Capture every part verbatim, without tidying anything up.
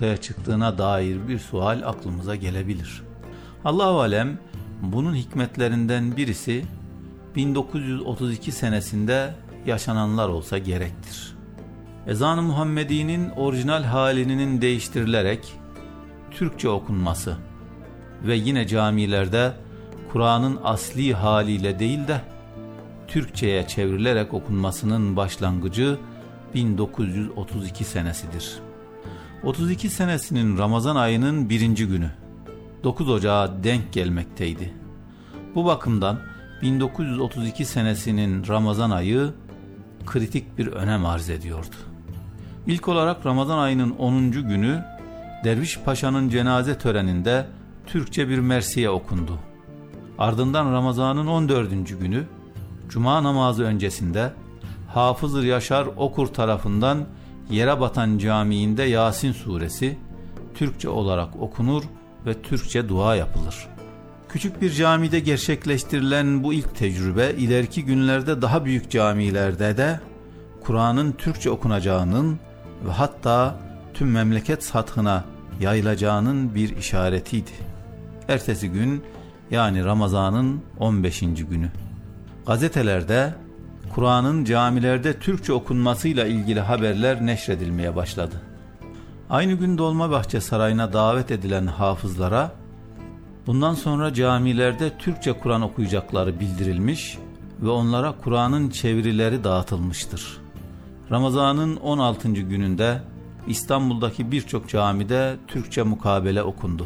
ortaya çıktığına dair bir sual aklımıza gelebilir. Allahu alem, bunun hikmetlerinden birisi bin dokuz yüz otuz iki senesinde yaşananlar olsa gerektir. Ezan-ı Muhammedi'nin orijinal halinin değiştirilerek Türkçe okunması ve yine camilerde Kur'an'ın asli haliyle değil de Türkçe'ye çevrilerek okunmasının başlangıcı bin dokuz yüz otuz iki senesidir. otuz iki senesinin Ramazan ayının birinci günü dokuz Ocağı denk gelmekteydi. Bu bakımdan bin dokuz yüz otuz iki senesinin Ramazan ayı kritik bir önem arz ediyordu. İlk olarak Ramazan ayının onuncu günü Derviş Paşa'nın cenaze töreninde Türkçe bir mersiye okundu. Ardından Ramazan'ın on dördüncü günü Cuma namazı öncesinde Hafız Yaşar Okur tarafından Yerebatan Camii'nde Yasin suresi Türkçe olarak okunur ve Türkçe dua yapılır. Küçük bir camide gerçekleştirilen bu ilk tecrübe ileriki günlerde daha büyük camilerde de Kur'an'ın Türkçe okunacağının ve hatta tüm memleket sathına yayılacağının bir işaretiydi. Ertesi gün, yani Ramazan'ın on beşinci günü, gazetelerde Kur'an'ın camilerde Türkçe okunmasıyla ilgili haberler neşredilmeye başladı. Aynı gün Dolmabahçe Sarayı'na davet edilen hafızlara bundan sonra camilerde Türkçe Kur'an okuyacakları bildirilmiş ve onlara Kur'an'ın çevirileri dağıtılmıştır. Ramazan'ın on altıncı gününde İstanbul'daki birçok camide Türkçe mukabele okundu.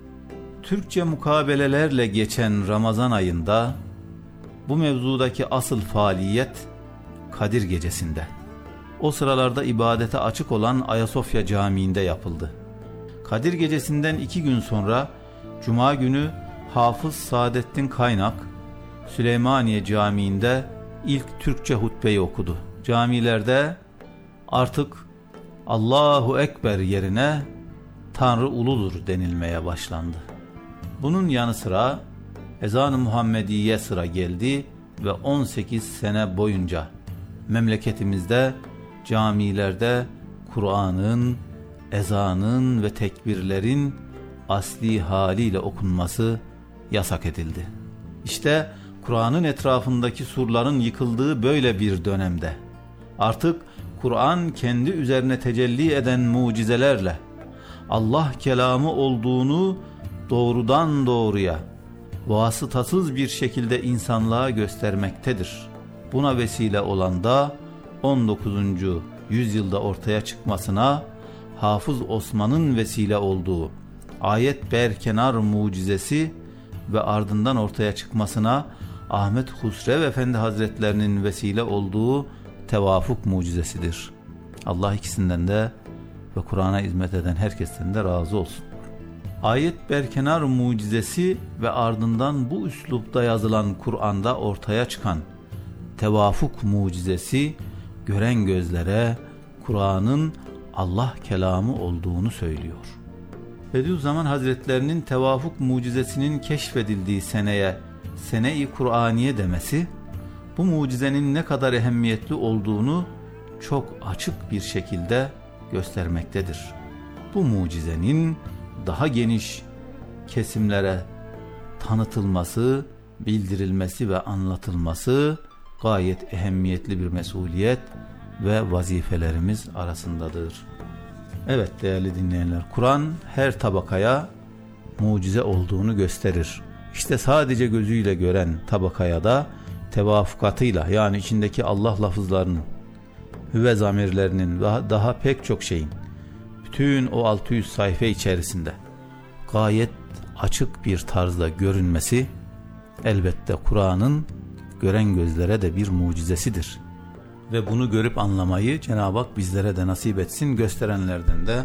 Türkçe mukabelelerle geçen Ramazan ayında bu mevzudaki asıl faaliyet Kadir Gecesi'nde, o sıralarda ibadete açık olan Ayasofya Camii'nde yapıldı. Kadir Gecesi'nden iki gün sonra Cuma günü Hafız Saadettin Kaynak Süleymaniye Camii'nde ilk Türkçe hutbeyi okudu. Camilerde artık Allahu Ekber yerine Tanrı uludur denilmeye başlandı. Bunun yanı sıra Ezan-ı Muhammediye sıra geldi ve on sekiz sene boyunca memleketimizde camilerde Kur'an'ın, ezanın ve tekbirlerin asli haliyle okunması yasak edildi. İşte Kur'an'ın etrafındaki surların yıkıldığı böyle bir dönemde artık Kur'an kendi üzerine tecelli eden mucizelerle Allah kelamı olduğunu doğrudan doğruya vasıtasız bir şekilde insanlığa göstermektedir. Buna vesile olan da on dokuzuncu yüzyılda ortaya çıkmasına Hafız Osman'ın vesile olduğu ayet berkenar mucizesi ve ardından ortaya çıkmasına Ahmet Husrev Efendi Hazretlerinin vesile olduğu tevafuk mucizesidir. Allah ikisinden de ve Kur'an'a hizmet eden herkesten de razı olsun. Ayet berkenar mucizesi ve ardından bu üslupta yazılan Kur'an'da ortaya çıkan tevafuk mucizesi gören gözlere Kur'an'ın Allah kelamı olduğunu söylüyor. Bediüzzaman Hazretlerinin tevafuk mucizesinin keşfedildiği seneye Sene-i Kur'aniye demesi bu mucizenin ne kadar ehemmiyetli olduğunu çok açık bir şekilde göstermektedir. Bu mucizenin daha geniş kesimlere tanıtılması, bildirilmesi ve anlatılması gayet ehemmiyetli bir mesuliyet ve vazifelerimiz arasındadır. Evet değerli dinleyenler, Kur'an her tabakaya mucize olduğunu gösterir. İşte sadece gözüyle gören tabakaya da tevafukatıyla, yani içindeki Allah lafızlarının, hüve zamirlerinin ve daha pek çok şeyin bütün o altı yüz sayfa içerisinde gayet açık bir tarzda görünmesi elbette Kur'an'ın gören gözlere de bir mucizesidir. Ve bunu görüp anlamayı Cenab-ı Hak bizlere de nasip etsin. Gösterenlerden de,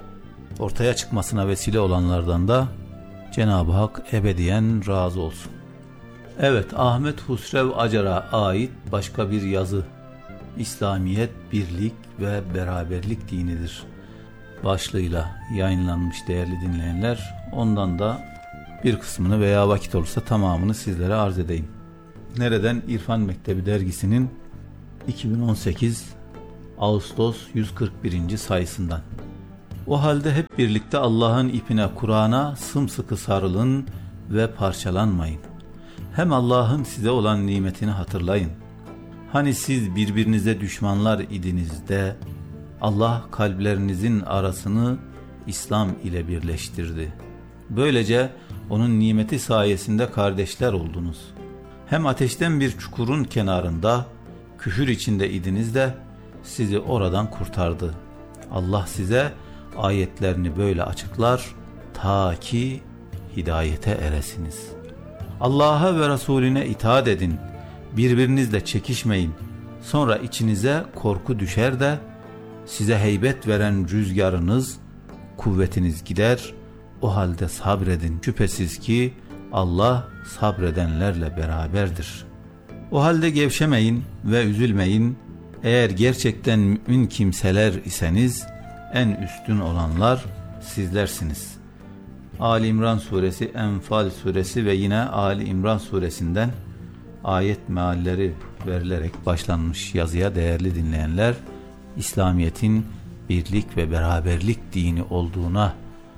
ortaya çıkmasına vesile olanlardan da Cenab-ı Hak ebediyen razı olsun. Evet, Ahmet Husrev Acar'a ait başka bir yazı, İslamiyet, Birlik ve Beraberlik Dinidir başlığıyla yayınlanmış değerli dinleyenler. Ondan da bir kısmını veya vakit olursa tamamını sizlere arz edeyim. Nereden? İrfan Mektebi dergisinin iki bin on sekiz Ağustos yüz kırk birinci sayısından. O halde hep birlikte Allah'ın ipine, Kur'an'a sımsıkı sarılın ve parçalanmayın. Hem Allah'ın size olan nimetini hatırlayın. Hani siz birbirinize düşmanlar idiniz de Allah kalplerinizin arasını İslam ile birleştirdi. Böylece onun nimeti sayesinde kardeşler oldunuz. Hem ateşten bir çukurun kenarında küfür içinde idiniz de sizi oradan kurtardı. Allah size ayetlerini böyle açıklar ta ki hidayete eresiniz. Allah'a ve Resulüne itaat edin. Birbirinizle çekişmeyin. Sonra içinize korku düşer de size heybet veren rüzgarınız, kuvvetiniz gider. O halde sabredin. Şüphesiz ki Allah sabredenlerle beraberdir. O halde gevşemeyin ve üzülmeyin. Eğer gerçekten mümin kimseler iseniz en üstün olanlar sizlersiniz. Ali İmran suresi, Enfal suresi ve yine Ali İmran suresinden ayet mealleri verilerek başlanmış yazıya değerli dinleyenler, İslamiyet'in birlik ve beraberlik dini olduğuna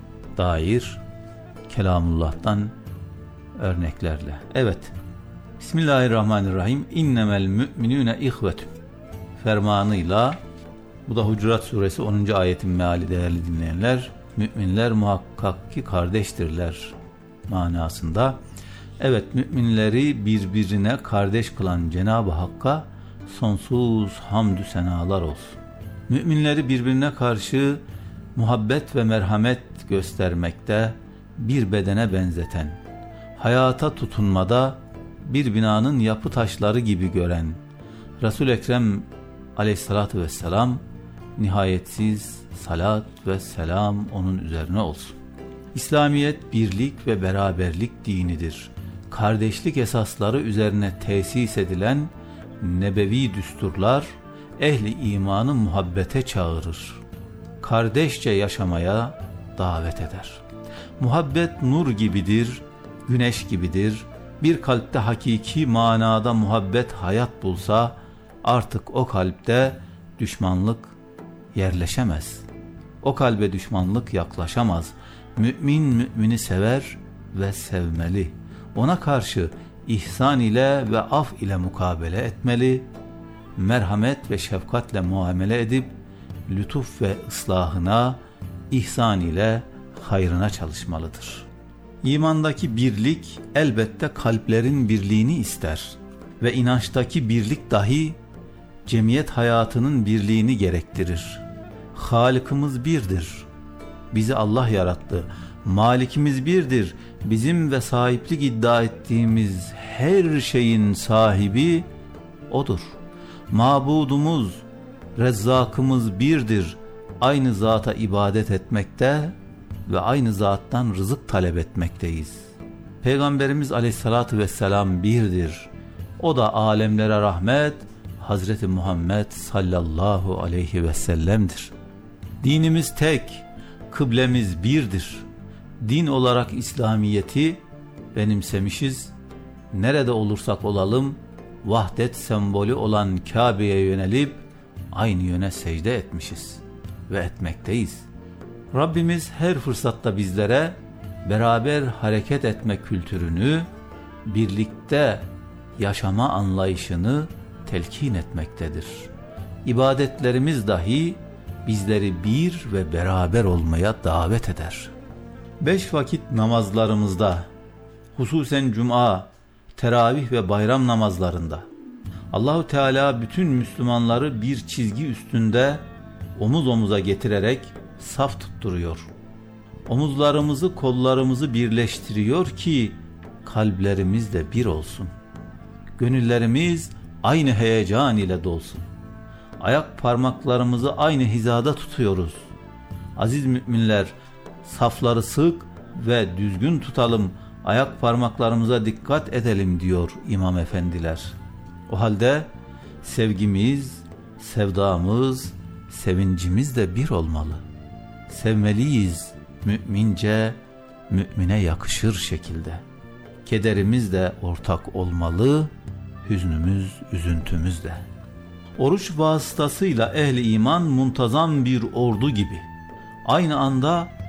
dair Kelamullah'tan örneklerle. Evet, Bismillahirrahmanirrahim. İnnemel mü'minûne ihvetun fermanıyla, bu da Hucurat suresi onuncu ayetin meali değerli dinleyenler, müminler muhakkak ki kardeştirler manasında. Evet, müminleri birbirine kardeş kılan Cenab-ı Hakk'a sonsuz hamdü senalar olsun. Müminleri birbirine karşı muhabbet ve merhamet göstermekte, bir bedene benzeten, hayata tutunmada bir binanın yapı taşları gibi gören Resul-i Ekrem aleyhissalatü vesselam, nihayetsiz salat ve selam onun üzerine olsun. İslamiyet birlik ve beraberlik dinidir. Kardeşlik esasları üzerine tesis edilen nebevi düsturlar ehli imanı muhabbete çağırır. Kardeşçe yaşamaya davet eder. Muhabbet nur gibidir, güneş gibidir. Bir kalpte hakiki manada muhabbet hayat bulsa artık o kalpte düşmanlık yerleşemez. O kalbe düşmanlık yaklaşamaz. Mümin mümini sever ve sevmeli. Ona karşı ihsan ile ve af ile mukabele etmeli. Merhamet ve şefkatle muamele edip lütuf ve ıslahına, ihsan ile hayrına çalışmalıdır. İmandaki birlik elbette kalplerin birliğini ister ve inançtaki birlik dahi cemiyet hayatının birliğini gerektirir. Halıkımız birdir. Bizi Allah yarattı. Malikimiz birdir. Bizim ve sahiplik iddia ettiğimiz her şeyin sahibi O'dur. Mabudumuz, Rezzakımız birdir. Aynı zata ibadet etmekte ve aynı zattan rızık talep etmekteyiz. Peygamberimiz aleyhissalatü vesselam birdir. O da alemlere rahmet, Hazreti Muhammed sallallahu aleyhi ve sellem'dir. Dinimiz tek, kıblemiz birdir. Din olarak İslamiyet'i benimsemişiz. Nerede olursak olalım, vahdet sembolü olan Kabe'ye yönelip aynı yöne secde etmişiz ve etmekteyiz. Rabbimiz her fırsatta bizlere beraber hareket etme kültürünü, birlikte yaşama anlayışını telkin etmektedir. İbadetlerimiz dahi bizleri bir ve beraber olmaya davet eder. Beş vakit namazlarımızda, hususen cuma, teravih ve bayram namazlarında Allahu Teala bütün Müslümanları bir çizgi üstünde omuz omuza getirerek saf tutturuyor. Omuzlarımızı, kollarımızı birleştiriyor ki kalplerimiz de bir olsun. Gönüllerimiz aynı heyecan ile dolsun. Ayak parmaklarımızı aynı hizada tutuyoruz. Aziz müminler, safları sık ve düzgün tutalım, ayak parmaklarımıza dikkat edelim diyor imam efendiler. O halde sevgimiz, sevdamız, sevincimiz de bir olmalı. Sevmeliyiz mümince, mümine yakışır şekilde. Kederimiz de ortak olmalı, hüznümüz, üzüntümüz de. Oruç vasıtasıyla ehli iman muntazam bir ordu gibi aynı anda